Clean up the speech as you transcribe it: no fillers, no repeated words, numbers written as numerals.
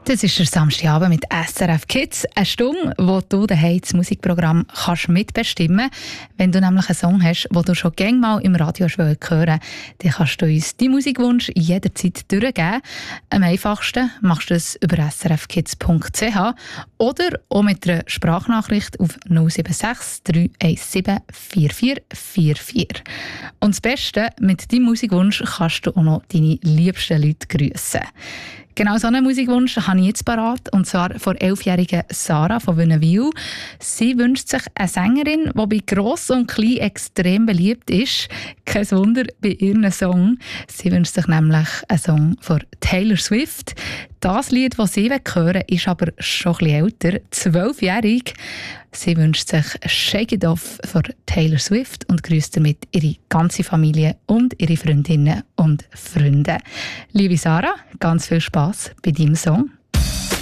Das ist der Samstagabend mit SRF Kids. Eine Stunde, wo du daheim das Musikprogramm kannst mitbestimmen kannst. Wenn du nämlich einen Song hast, den du schon gerne mal im Radio hören willst, dann kannst du uns deinen Musikwunsch jederzeit durchgeben. Am einfachsten machst du das über srfkids.ch oder auch mit einer Sprachnachricht auf 076 317 4444. Und das Beste, mit deinem Musikwunsch kannst du auch noch deine liebsten Leute grüssen. Genau so einen Musikwunsch habe ich jetzt parat, und zwar von 11-jährigen Sarah von Wünnewil. Sie wünscht sich eine Sängerin, die bei Gross und Klein extrem beliebt ist. Kein Wunder bei ihrem Song. Sie wünscht sich nämlich einen Song von Taylor Swift. Das Lied, das sie hören will, ist aber schon ein bisschen älter, 12-jährig. Sie wünscht sich «Shake It Off» von Taylor Swift und grüßt damit ihre ganze Familie und ihre Freundinnen und Freunde. Liebe Sarah, ganz viel Spass bei deinem Song.